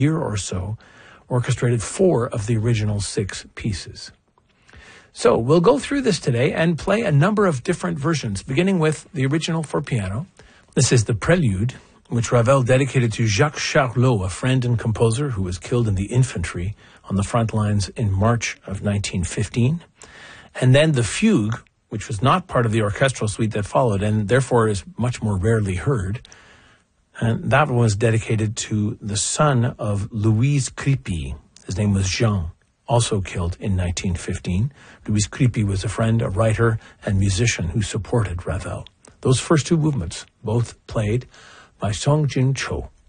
year or so, orchestrated 4 of the original 6 pieces. So we'll go through this today and play a number of different versions, beginning with the original for piano. This is the Prelude, which Ravel dedicated to Jacques Charlot, a friend and composer who was killed in the infantry on the front lines in March of 1915. And then the Fugue, which was not part of the orchestral suite that followed and therefore is much more rarely heard. And that was dedicated to the son of Louise Crépy. His name was Jean, also killed in 1915. Louise Crépy was a friend, a writer, and musician who supported Ravel. Those first 2 movements, both played by Song Jin Cho.